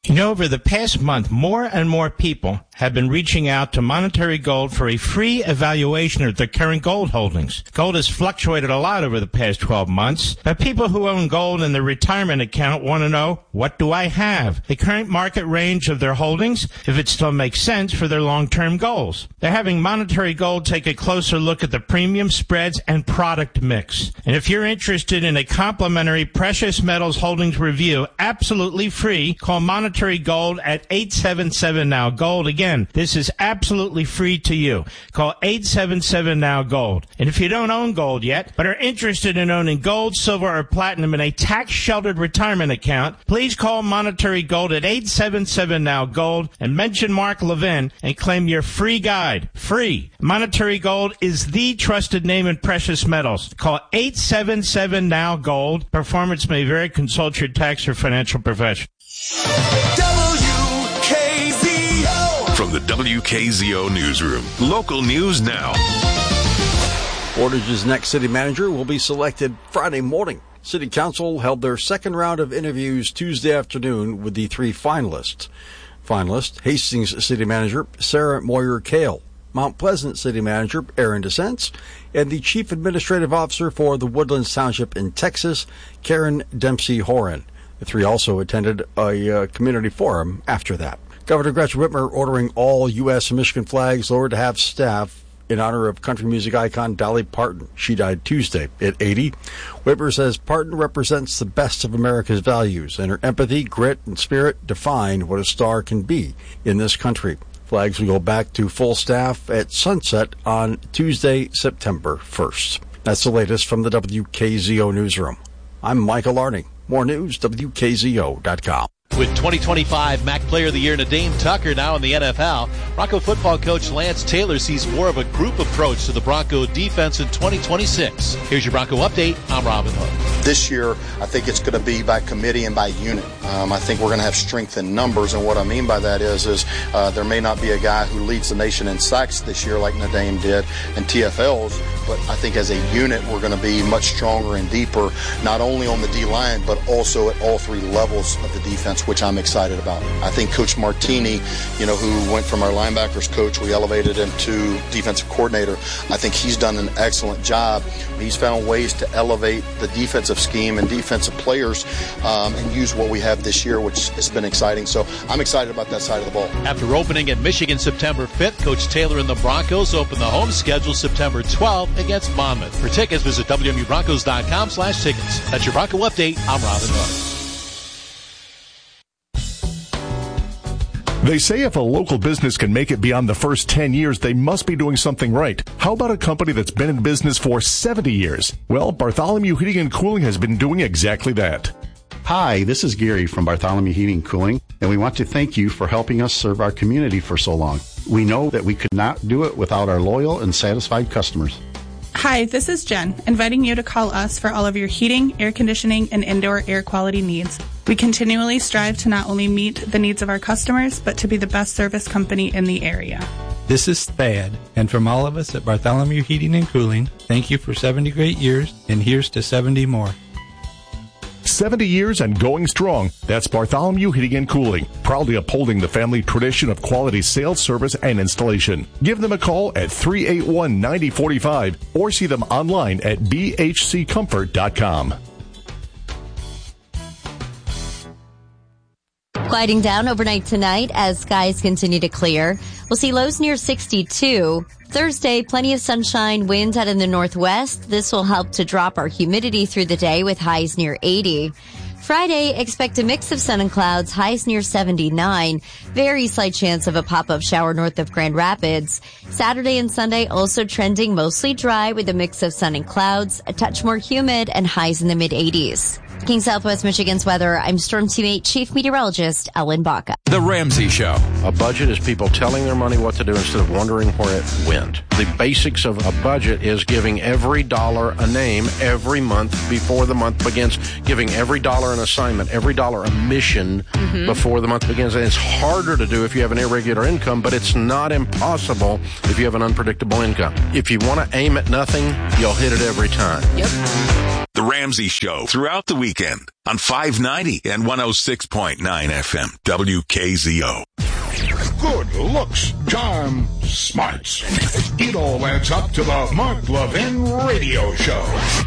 You know, over the past month, more and more people have been reaching out to Monetary Gold for a free evaluation of their current gold holdings. Gold has fluctuated a lot over the past 12 months, but people who own gold in their retirement account want to know, what do I have? The current market range of their holdings, if it still makes sense for their long-term goals. They're having Monetary Gold take a closer look at the premium spreads and product mix. And if you're interested in a complimentary precious metals holdings review, absolutely free, call Monetary Gold at 877-NOW-GOLD. Again, this is absolutely free to you. Call 877-NOW-GOLD. And if you don't own gold yet, but are interested in owning gold, silver, or platinum in a tax-sheltered retirement account, please call Monetary Gold at 877-NOW-GOLD and mention Mark Levin and claim your free guide. Free. Monetary Gold is the trusted name in precious metals. Call 877-NOW-GOLD. Performance may vary. Consult your tax or financial professional. WKZO. From the WKZO Newsroom, local news now. Portage's next city manager will be selected Friday morning. City Council held their second round of interviews Tuesday afternoon with the three finalists. Hastings City Manager Sarah Moyer-Kale, Mount Pleasant City Manager Aaron DeSense, and the Chief Administrative Officer for the Woodlands Township in Texas, Karen Dempsey-Horan. The three also attended a community forum after that. Governor Gretchen Whitmer ordering all U.S. and Michigan flags lowered to half staff in honor of country music icon Dolly Parton. She died Tuesday at 80. Whitmer says Parton represents the best of America's values, and her empathy, grit, and spirit defined what a star can be in this country. Flags will go back to full staff at sunset on Tuesday, September 1st. That's the latest from the WKZO Newsroom. I'm Michael Arning. More news, WKZO.com. With 2025 MAC Player of the Year Nadeem Tucker now in the NFL, Bronco football coach Lance Taylor sees more of a group approach to the Bronco defense in 2026. Here's your Bronco update. I'm Robin Hood. This year, I think it's going to be by committee and by unit. I think we're going to have strength in numbers, and what I mean by that is there may not be a guy who leads the nation in sacks this year like Nadeem did and TFLs, but I think as a unit we're going to be much stronger and deeper, not only on the D-line, but also at all three levels of the defense, which I'm excited about. I think Coach Martini, who went from our linebackers coach, we elevated him to defensive coordinator. I think he's done an excellent job. He's found ways to elevate the defensive scheme and defensive players and use what we have this year, which has been exciting. So I'm excited about that side of the ball. After opening at Michigan September 5th, Coach Taylor and the Broncos open the home schedule September 12th against Monmouth. For tickets, visit WMUBroncos.com/tickets. That's your Bronco update. I'm Robin Hood. They say if a local business can make it beyond the first 10 years, they must be doing something right. How about a company that's been in business for 70 years? Well, Bartholomew Heating and Cooling has been doing exactly that. Hi, this is Gary from Bartholomew Heating and Cooling, and we want to thank you for helping us serve our community for so long. We know that we could not do it without our loyal and satisfied customers. Hi, this is Jen, inviting you to call us for all of your heating, air conditioning, and indoor air quality needs. We continually strive to not only meet the needs of our customers, but to be the best service company in the area. This is Thad, and from all of us at Bartholomew Heating and Cooling, thank you for 70 great years, and here's to 70 more. 70 years and going strong. That's Bartholomew Heating and Cooling, proudly upholding the family tradition of quality sales, service, and installation. Give them a call at 381-9045 or see them online at bhccomfort.com. Quieting down overnight tonight as skies continue to clear. We'll see lows near 62. Thursday, plenty of sunshine, winds out in the northwest. This will help to drop our humidity through the day with highs near 80. Friday, expect a mix of sun and clouds, highs near 79. Very slight chance of a pop-up shower north of Grand Rapids. Saturday and Sunday also trending mostly dry with a mix of sun and clouds, a touch more humid, and highs in the mid-80s. King Southwest Michigan's weather, I'm Storm Team 8 Chief Meteorologist Ellen Baca. The Ramsey Show. A budget is people telling their money what to do instead of wondering where it went. The basics of a budget is giving every dollar a name every month before the month begins, giving every dollar an assignment, every dollar a mission before the month begins. And it's harder to do if you have an irregular income, but it's not impossible if you have an unpredictable income. If you want to aim at nothing, you'll hit it every time. Yep. The Ramsey Show throughout the weekend on 590 and 106.9 FM WKZO. Good looks, charm, smarts. It all adds up to the Mark Levin Radio Show.